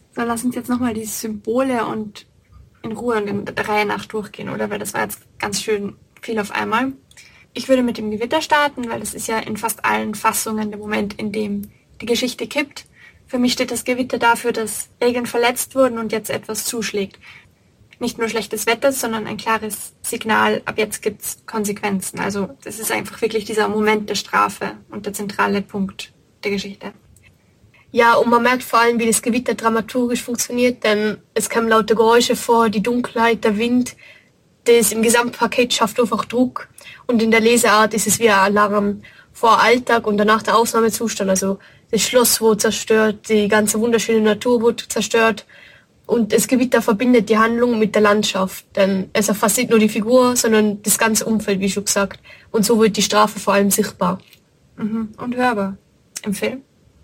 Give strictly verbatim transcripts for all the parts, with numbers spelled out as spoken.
So, lass uns jetzt nochmal die Symbole und in Ruhe und in der Reihe nach durchgehen, oder? Weil das war jetzt ganz schön viel auf einmal. Ich würde mit dem Gewitter starten, weil das ist ja in fast allen Fassungen der Moment, in dem die Geschichte kippt. Für mich steht das Gewitter dafür, dass Regeln verletzt wurden und jetzt etwas zuschlägt. Nicht nur schlechtes Wetter, sondern ein klares Signal, ab jetzt gibt's Konsequenzen. Also das ist einfach wirklich dieser Moment der Strafe und der zentrale Punkt der Geschichte. Ja, und man merkt vor allem, wie das Gewitter dramaturgisch funktioniert, denn es kommen laute Geräusche vor, die Dunkelheit, der Wind. Das im Gesamtpaket schafft einfach Druck und in der Leseart ist es wie ein Alarm vor Alltag und danach der Ausnahmezustand. Also das Schloss wurde zerstört, die ganze wunderschöne Natur wurde zerstört und das Gewitter verbindet die Handlung mit der Landschaft, denn es erfasst nicht nur die Figur, sondern das ganze Umfeld, wie schon gesagt. Und so wird die Strafe vor allem sichtbar. Mhm. Und hörbar im Film.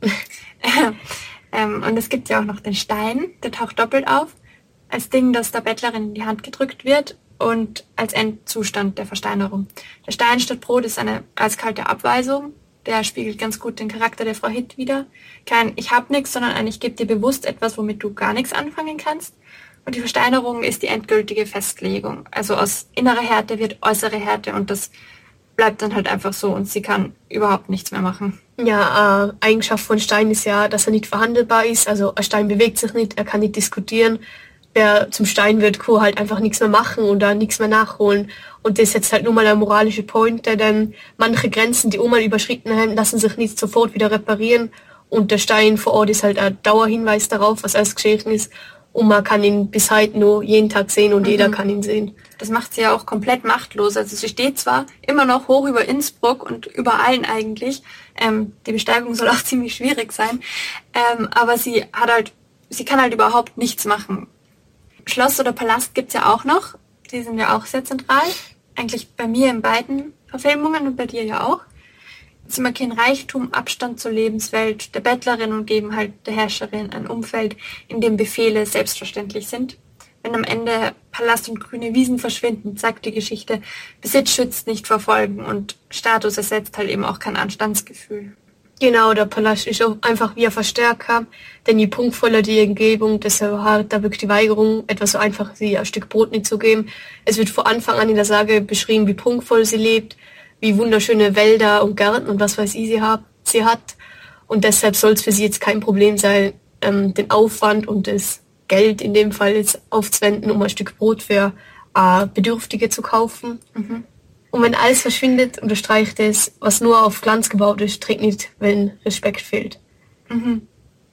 ähm, und es gibt ja auch noch den Stein, der taucht doppelt auf, als Ding, das der Bettlerin in die Hand gedrückt wird und als Endzustand der Versteinerung. Der Stein statt Brot ist eine eiskalte Abweisung, der spiegelt ganz gut den Charakter der Frau Hitt wider. Kein Ich hab nix, sondern ein Ich geb dir bewusst etwas, womit du gar nichts anfangen kannst. Und die Versteinerung ist die endgültige Festlegung. Also aus innerer Härte wird äußere Härte und das bleibt dann halt einfach so und sie kann überhaupt nichts mehr machen. Ja, äh, Eigenschaft von Stein ist ja, dass er nicht verhandelbar ist. Also ein Stein bewegt sich nicht, er kann nicht diskutieren. Wer zum Stein wird, kann halt einfach nichts mehr machen oder nichts mehr nachholen. Und das ist jetzt halt nur mal eine moralische Pointe, denn manche Grenzen, die einmal überschritten haben, lassen sich nicht sofort wieder reparieren. Und der Stein vor Ort ist halt ein Dauerhinweis darauf, was alles geschehen ist. Und man kann ihn bis heute nur jeden Tag sehen und mhm. jeder kann ihn sehen. Das macht sie ja auch komplett machtlos. Also sie steht zwar immer noch hoch über Innsbruck und über allen eigentlich. Ähm, die Besteigung soll auch ziemlich schwierig sein. Ähm, aber sie hat halt, sie kann halt überhaupt nichts machen. Schloss oder Palast gibt's ja auch noch. Die sind ja auch sehr zentral. Eigentlich bei mir in beiden Verfilmungen und bei dir ja auch. Sie markieren Reichtum, Abstand zur Lebenswelt der Bettlerin und geben halt der Herrscherin ein Umfeld, in dem Befehle selbstverständlich sind. Wenn am Ende Palast und grüne Wiesen verschwinden, sagt die Geschichte, Besitz schützt nicht vor Folgen und Status ersetzt halt eben auch kein Anstandsgefühl. Genau, der Palast ist auch einfach wie ein Verstärker, denn je prunkvoller die Umgebung, desto harter wirkt die Weigerung, etwas so einfach wie ein Stück Brot nicht zu geben. Es wird von Anfang an in der Sage beschrieben, wie prunkvoll sie lebt, wie wunderschöne Wälder und Gärten und was weiß ich sie, hab, sie hat. Und deshalb soll es für sie jetzt kein Problem sein, ähm, den Aufwand und das Geld in dem Fall jetzt aufzuwenden, um ein Stück Brot für äh, Bedürftige zu kaufen. Mhm. Und wenn alles verschwindet, unterstreicht es, was nur auf Glanz gebaut ist, trägt nicht, wenn Respekt fehlt. Mhm.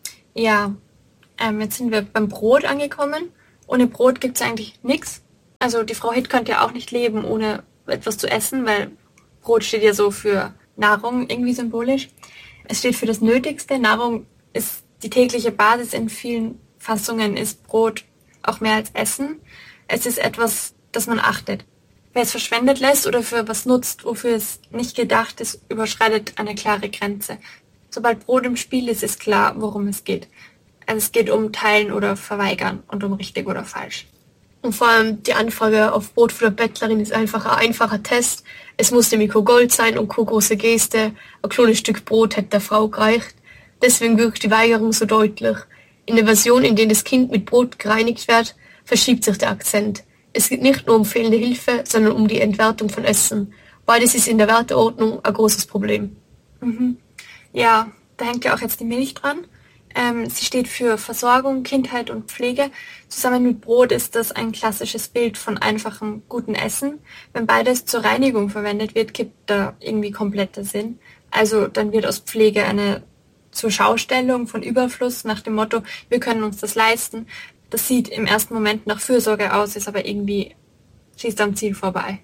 Ja, ähm, jetzt sind wir beim Brot angekommen. Ohne Brot gibt es eigentlich nichts. Also die Frau Hitt könnte ja auch nicht leben, ohne etwas zu essen, weil Brot steht ja so für Nahrung, irgendwie symbolisch. Es steht für das Nötigste. Nahrung ist die tägliche Basis. In vielen Fassungen ist Brot auch mehr als Essen. Es ist etwas, das man achtet. Wer es verschwendet lässt oder für was nutzt, wofür es nicht gedacht ist, überschreitet eine klare Grenze. Sobald Brot im Spiel ist, ist klar, worum es geht. Also es geht um Teilen oder Verweigern und um richtig oder falsch. Und vor allem die Anfrage auf Brot für die Bettlerin ist einfach ein einfacher Test. Es musste Mikro Gold sein und keine große Geste. Ein kleines Stück Brot hätte der Frau gereicht. Deswegen wirkt die Weigerung so deutlich. In der Version, in der das Kind mit Brot gereinigt wird, verschiebt sich der Akzent. Es geht nicht nur um fehlende Hilfe, sondern um die Entwertung von Essen. Beides ist in der Werteordnung ein großes Problem. Mhm. Ja, da hängt ja auch jetzt die Milch dran. Ähm, sie steht für Versorgung, Kindheit und Pflege. Zusammen mit Brot ist das ein klassisches Bild von einfachem, guten Essen. Wenn beides zur Reinigung verwendet wird, kippt da irgendwie komplett der Sinn. Also dann wird aus Pflege eine Zurschaustellung von Überfluss nach dem Motto, wir können uns das leisten. Das sieht im ersten Moment nach Fürsorge aus, ist aber irgendwie schießt am Ziel vorbei.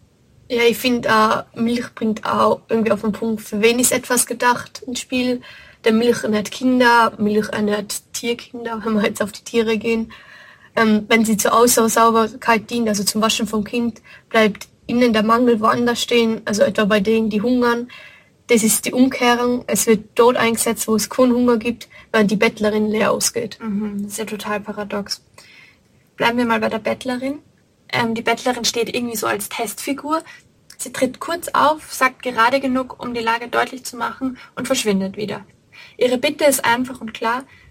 Ja, ich finde, äh, Milch bringt auch irgendwie auf den Punkt, für wen ist etwas gedacht ins Spiel. Der Milch ernährt Kinder, Milch ernährt Tierkinder, wenn wir jetzt auf die Tiere gehen. Ähm, wenn sie zur äußeren Sauberkeit dient, also zum Waschen vom Kind, bleibt innen der Mangel woanders stehen, also etwa bei denen, die hungern. Das ist die Umkehrung. Es wird dort eingesetzt, wo es keinen Hunger gibt, während die Bettlerin leer ausgeht. Mhm, das ist ja total paradox. Bleiben wir mal bei der Bettlerin. Ähm, die Bettlerin steht irgendwie so als Testfigur. Sie tritt kurz auf, sagt gerade genug, um die Lage deutlich zu machen und verschwindet wieder. Ihre Bitte ist einfach und klar,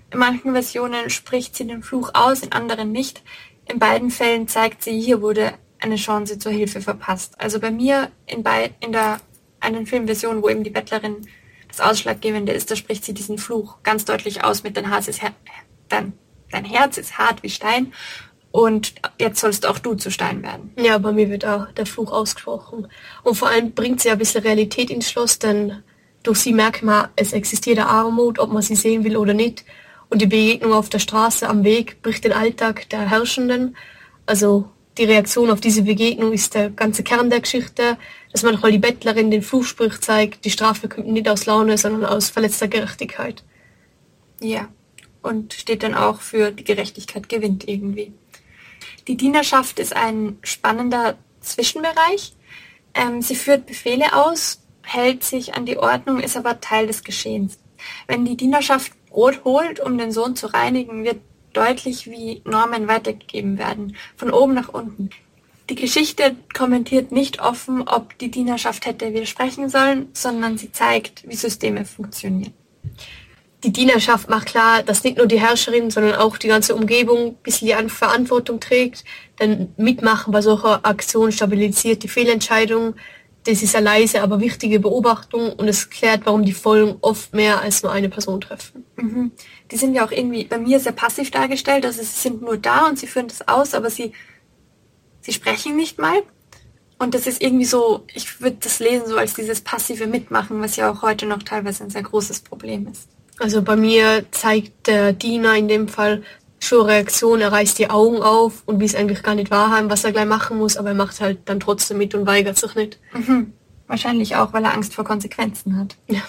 In manchen Versionen spricht sie den Fluch aus, in anderen nicht. In beiden Fällen zeigt sie, hier wurde eine Chance zur Hilfe verpasst. Also bei mir in, bei, in der einen Filmversion, wo eben die Bettlerin das Ausschlaggebende ist, da spricht sie diesen Fluch ganz deutlich aus mit dein Herz ist, her- dein, dein Herz ist hart wie Stein und jetzt sollst auch du zu Stein werden. Ja, bei mir wird auch der Fluch ausgesprochen. Und vor allem bringt sie ein bisschen Realität ins Schloss, denn durch sie merkt man, es existiert eine Armut, ob man sie sehen will oder nicht. Und die Begegnung auf der Straße, am Weg, bricht den Alltag der Herrschenden. Also die Reaktion auf diese Begegnung ist der ganze Kern der Geschichte, dass manchmal die Bettlerin den Fluchspruch zeigt, die Strafe kommt nicht aus Laune, sondern aus verletzter Gerechtigkeit. Ja, und steht dann auch für die Gerechtigkeit gewinnt irgendwie. Die Dienerschaft ist ein spannender Zwischenbereich. Ähm, sie führt Befehle aus, hält sich an die Ordnung, ist aber Teil des Geschehens. Wenn die Dienerschaft Brot holt, um den Sohn zu reinigen, wird deutlich, wie Normen weitergegeben werden, von oben nach unten. Die Geschichte kommentiert nicht offen, ob die Dienerschaft hätte widersprechen sollen, sondern sie zeigt, wie Systeme funktionieren. Die Dienerschaft macht klar, dass nicht nur die Herrscherin, sondern auch die ganze Umgebung ein bisschen die Verantwortung trägt, denn Mitmachen bei solcher Aktion stabilisiert die Fehlentscheidung. Das ist eine leise, aber wichtige Beobachtung und es klärt, warum die Folgen oft mehr als nur eine Person treffen. Mhm. Die sind ja auch irgendwie bei mir sehr passiv dargestellt, also sie sind nur da und sie führen das aus, aber sie, sie sprechen nicht mal. Und das ist irgendwie so, ich würde das lesen so als dieses passive Mitmachen, was ja auch heute noch teilweise ein sehr großes Problem ist. Also bei mir zeigt der Diener in dem Fall schon Reaktion, er reißt die Augen auf und will es eigentlich gar nicht wahrhaben, was er gleich machen muss, aber er macht halt dann trotzdem mit und weigert sich nicht. Mhm. Wahrscheinlich auch, weil er Angst vor Konsequenzen hat. Ja.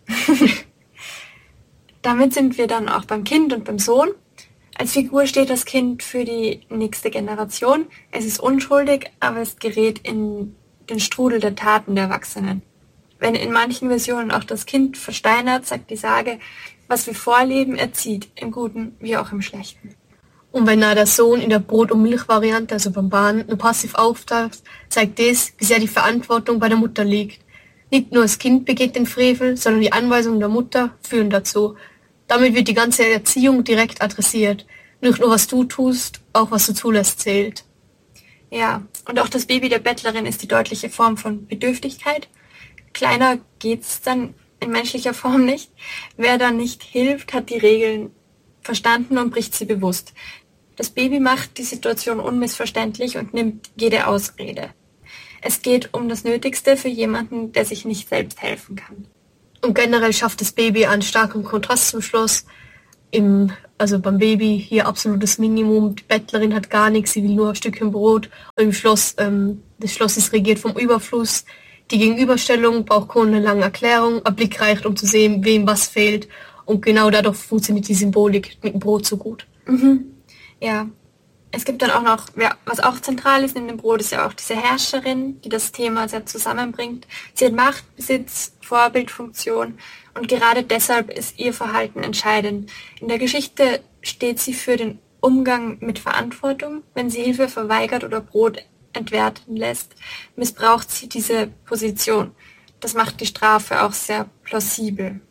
Damit sind wir dann auch beim Kind und beim Sohn. Als Figur steht das Kind für die nächste Generation. Es ist unschuldig, aber es gerät in den Strudel der Taten der Erwachsenen. Wenn in manchen Versionen auch das Kind versteinert, sagt die Sage, was wir vorleben, erzieht, im Guten wie auch im Schlechten. Und wenn da der Sohn in der Brot- und Milch-Variante, also beim Bahn, nur passiv auftaucht, zeigt das, wie sehr die Verantwortung bei der Mutter liegt. Nicht nur das Kind begeht den Frevel, sondern die Anweisungen der Mutter führen dazu. Damit wird die ganze Erziehung direkt adressiert. Nicht nur, was du tust, auch was du zulässt, zählt. Ja, und auch das Baby der Bettlerin ist die deutliche Form von Bedürftigkeit. Kleiner geht's dann in menschlicher Form nicht. Wer dann nicht hilft, hat die Regeln verstanden und bricht sie bewusst. Das Baby macht die Situation unmissverständlich und nimmt jede Ausrede. Es geht um das Nötigste für jemanden, der sich nicht selbst helfen kann. Und generell schafft das Baby einen starken Kontrast zum Schloss. Im, also beim Baby hier absolutes Minimum. Die Bettlerin hat gar nichts, sie will nur ein Stückchen Brot. Und im Schloss, ähm, das Schloss ist regiert vom Überfluss. Die Gegenüberstellung braucht keine lange Erklärung. Ein Blick reicht, um zu sehen, wem was fehlt. Und genau dadurch funktioniert die Symbolik mit dem Brot so gut. Mhm. Ja. Es gibt dann auch noch, ja, was auch zentral ist neben dem Brot, ist ja auch diese Herrscherin, die das Thema sehr zusammenbringt. Sie hat Macht, Besitz, Vorbildfunktion und gerade deshalb ist ihr Verhalten entscheidend. In der Geschichte steht sie für den Umgang mit Verantwortung. Wenn sie Hilfe verweigert oder Brot entwerten lässt, missbraucht sie diese Position. Das macht die Strafe auch sehr plausibel.